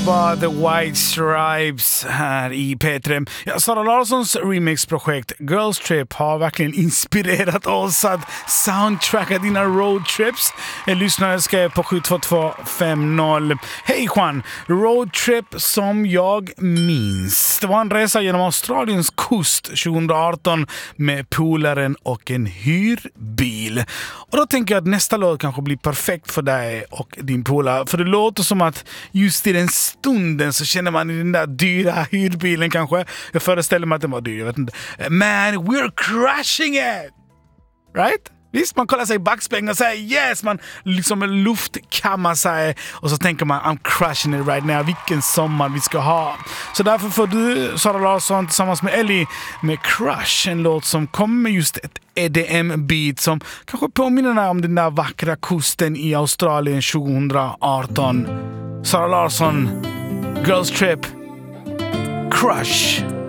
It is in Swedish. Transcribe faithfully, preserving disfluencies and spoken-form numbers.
Europa, The White Stripes här i P tre. Ja, Sara Larssons remixprojekt Girls Trip har verkligen inspirerat oss att soundtracka dina roadtrips. En lyssnare skrev på sju två två fem noll. Hej Juan, roadtrip som jag minns. Det var en resa genom Australiens kust tjugo arton med polaren och en hyrbil. Och då tänker jag att nästa låt kanske blir perfekt för dig och din polare. För det låter som att just i den stunden så känner man i den där dyra hyrbilen kanske. Jag föreställer mig att den var dyr, jag vet inte. Man, we're crushing it! Right? Visst, man kollar sig i backspegeln och säger yes, man liksom luftkammar sig och så tänker man I'm crushing it right now, vilken sommar vi ska ha. Så därför får du, Sara Larsson, tillsammans med Ellie med Crush, en låt som kommer med just ett E D M-beat som kanske påminner om den där vackra kusten i Australien tjugo arton. Sara Larsson, Girls Trip, Crush.